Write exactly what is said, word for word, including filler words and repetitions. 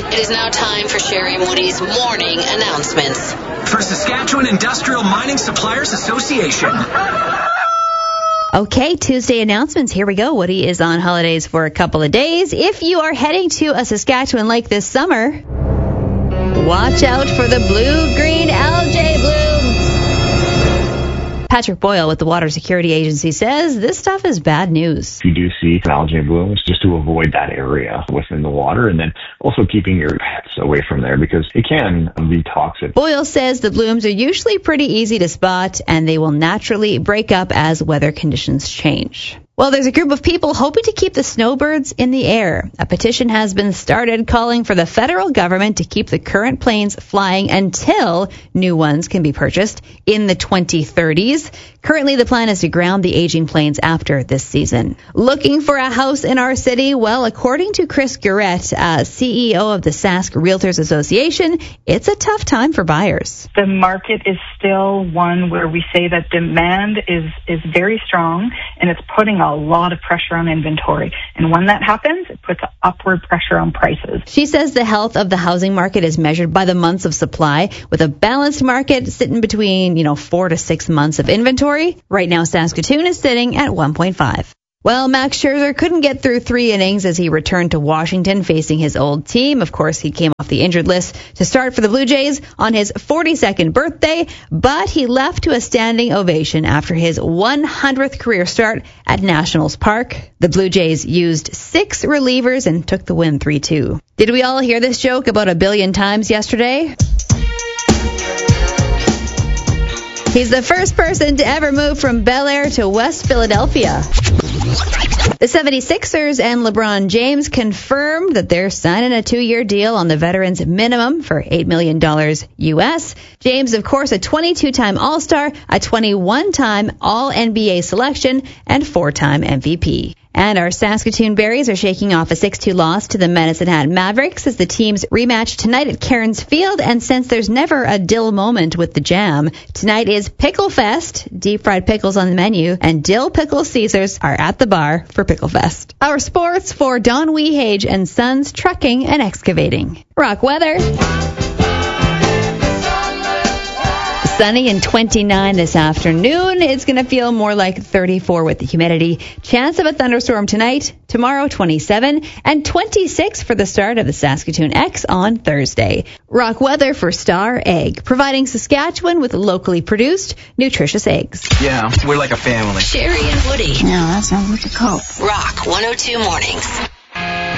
It is now time for Sherry and Woody's morning announcements. For Saskatchewan Industrial Mining Suppliers Association. Okay, Tuesday announcements. Here we go. Woody is on holidays for a couple of days. If you are heading to a Saskatchewan lake this summer, watch out for the blue-green algae blooms. Patrick Boyle with the Water Security Agency says this stuff is bad news. If you do see algae blooms, just to avoid that area within the water, and then also keeping your pets away from there because it can be toxic. Boyle says the blooms are usually pretty easy to spot and they will naturally break up as weather conditions change. Well, there's a group of people hoping to keep the snowbirds in the air. A petition has been started calling for the federal government to keep the current planes flying until new ones can be purchased in the twenty thirties. Currently, the plan is to ground the aging planes after this season. Looking for a house in our city? Well, according to Chris Gurett, uh, C E O of the Sask Realtors Association, it's a tough time for buyers. The market is still one where we say that demand is, is very strong, and it's putting a a lot of pressure on inventory. And when that happens, it puts upward pressure on prices. She says the health of the housing market is measured by the months of supply, with a balanced market sitting between, you know, four to six months of inventory. Right now, Saskatoon is sitting at one point five. Well, Max Scherzer couldn't get through three innings as he returned to Washington facing his old team. Of course, he came off the injured list to start for the Blue Jays on his forty-second birthday, but he left to a standing ovation after his one hundredth career start at Nationals Park. The Blue Jays used six relievers and took the win three two. Did we all hear this joke about a billion times yesterday? He's the first person to ever move from Bel Air to West Philadelphia. The seventy-sixers and LeBron James confirmed that they're signing a two-year deal on the veterans minimum for eight million dollars U S. James, of course, a twenty-two-time All-Star, a twenty-one-time All-N B A selection, and four-time M V P. And our Saskatoon Berries are shaking off a six two loss to the Medicine Hat Mavericks as the teams rematch tonight at Cairns Field. And since there's never a dill moment with the Jam, tonight is Pickle Fest. Deep fried pickles on the menu, and dill pickle Caesars are at the bar for Pickle Fest. Our sports for Don Wehage and Sons Trucking and Excavating. Rock weather. Sunny and twenty-nine this afternoon. It's going to feel more like thirty-four with the humidity. Chance of a thunderstorm tonight, tomorrow twenty-seven, and twenty-six for the start of the Saskatoon X on Thursday. Rock weather for Star Egg, providing Saskatchewan with locally produced, nutritious eggs. Yeah, we're like a family. Sherry and Woody. Yeah, that sounds like a cult. Rock one oh two Mornings.